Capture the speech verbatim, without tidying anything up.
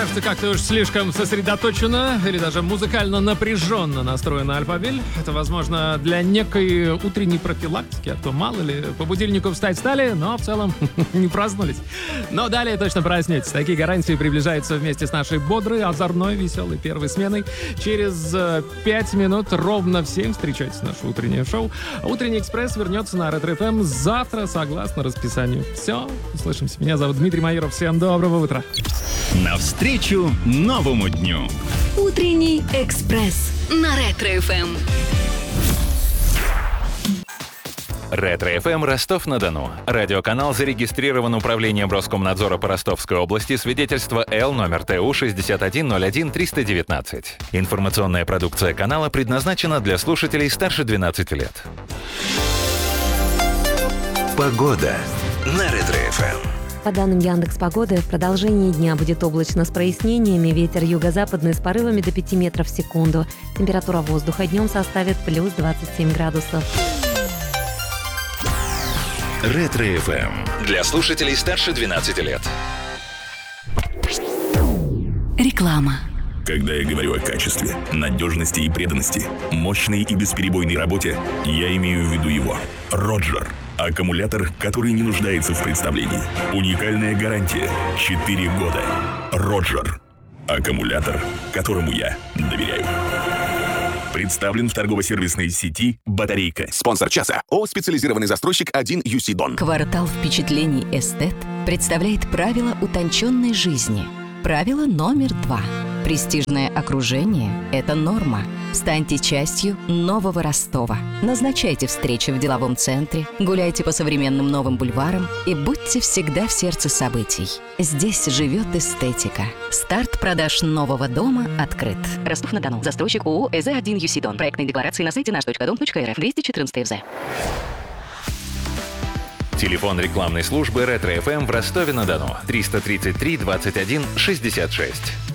кажется, как-то уж слишком сосредоточенно или даже музыкально напряженно настроена Альфа-Бель. Это, возможно, для некой утренней профилактики, а то мало ли, по будильнику встать стали, но в целом не проснулись. Но далее точно проснетесь. Такие гарантии приближаются вместе с нашей бодрой, озорной, веселой первой сменой. Через пять минут ровно в семь встречайте наше утреннее шоу. Утренний экспресс вернется на Ретро эф эм завтра, согласно расписанию. Все, услышимся. Меня зовут Дмитрий Майоров. Всем доброго утра. Навстречу новому дню. Утренний экспресс на Ретро эф эм. Ретро эф эм Ростов-на-Дону. Радиоканал зарегистрирован Управлением Роскомнадзора по Ростовской области. Свидетельство Л номер Т У шестьдесят один ноль один триста девятнадцать. Информационная продукция канала предназначена для слушателей старше двенадцати лет. Погода на Ретро эф эм. По данным Яндекс.Погоды, в продолжении дня будет облачно с прояснениями, ветер юго-западный с порывами до пяти метров в секунду. Температура воздуха днем составит плюс двадцать семь градусов. Ретро эф эм. Для слушателей старше двенадцати лет. Реклама. Когда я говорю о качестве, надежности и преданности, мощной и бесперебойной работе, я имею в виду его. Роджер. Аккумулятор, который не нуждается в представлении. Уникальная гарантия. четыре года. Роджер. Аккумулятор, которому я доверяю. Представлен в торгово-сервисной сети «Батарейка». Спонсор часа ООО «Специализированный застройщик один ю си Дон». Квартал впечатлений «Эстет» представляет правила утонченной жизни. Правило номер два. Престижное окружение – это норма. Станьте частью нового Ростова. Назначайте встречи в деловом центре, гуляйте по современным новым бульварам и будьте всегда в сердце событий. Здесь живет эстетика. Старт продаж нового дома открыт. Ростов-на-Дону. Застройщик ООО «Эз один ю си Дон». Проектные декларации на сайте наш точка дом точка эр эф. двести четырнадцать ЭФЗ. Телефон рекламной службы Ретро эф эм в Ростове-на-Дону. триста тридцать три двадцать один шестьдесят шесть.